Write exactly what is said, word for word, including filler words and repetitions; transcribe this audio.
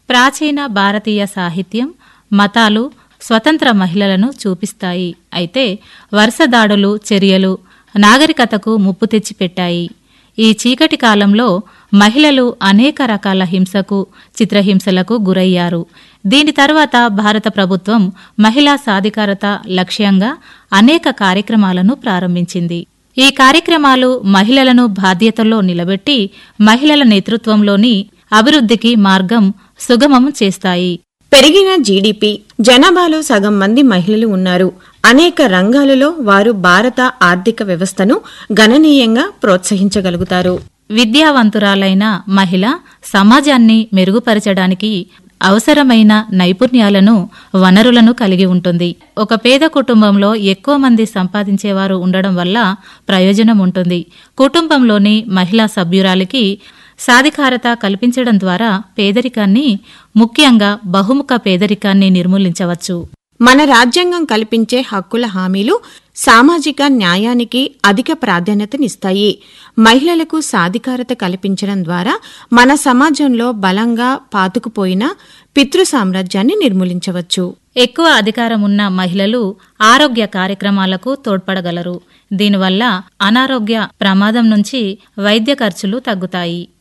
ప్రాచీన భారతీయ సాహిత్యం, మతాలు స్వతంత్ర మహిళలను చూపిస్తాయి. అయితే వరుస దాడులు, చర్యలు నాగరికతకు ముప్పు తెచ్చిపెట్టాయి. ఈ చీకటి కాలంలో మహిళలు అనేక రకాల హింసకు, చిత్రహింసలకు గురయ్యారు. దీని తర్వాత భారత ప్రభుత్వం మహిళా సాధికారత లక్ష్యంగా అనేక కార్యక్రమాలను ప్రారంభించింది. ఈ కార్యక్రమాలు మహిళలను బాధ్యతల్లో నిలబెట్టి మహిళల నేతృత్వంలోని అభివృద్ధికి మార్గం సుగమం చేస్తాయి. పెరిగిన జీడీపీ, జనాభాలో సగం మంది మహిళలు ఉన్నారు. అనేక రంగాలలో వారు భారత ఆర్థిక వ్యవస్థను గణనీయంగా ప్రోత్సహించగలుగుతారు. విద్యావంతురాలైన మహిళ సమాజాన్ని మెరుగుపరచడానికి అవసరమైన నైపుణ్యాలను, వనరులను కలిగి ఉంటుంది. ఒక పేద కుటుంబంలో ఎక్కువ మంది సంపాదించేవారు ఉండడం వల్ల ప్రయోజనం ఉంటుంది. కుటుంబంలోని మహిళా సభ్యురాలికి సాధికారత కల్పించడం ద్వారా పేదరికాన్ని, ముఖ్యంగా బహుముఖ పేదరికాన్ని నిర్మూలించవచ్చు. మన రాజ్యాంగం కల్పించే హక్కుల హామీలు సామాజిక న్యాయానికి అధిక ప్రాధాన్యతనిస్తాయి. మహిళలకు సాధికారత కల్పించడం ద్వారా మన సమాజంలో బలంగా పాతుకుపోయిన పితృ సామ్రాజ్యాన్ని నిర్మూలించవచ్చు. ఎక్కువ అధికారమున్న మహిళలు ఆరోగ్య కార్యక్రమాలకు తోడ్పడగలరు. దీనివల్ల అనారోగ్య ప్రమాదం నుంచి వైద్య ఖర్చులు తగ్గుతాయి.